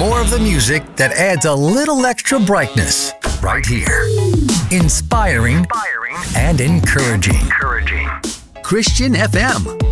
more of the music that adds a little extra brightness right here. Inspiring and encouraging. Christian FM.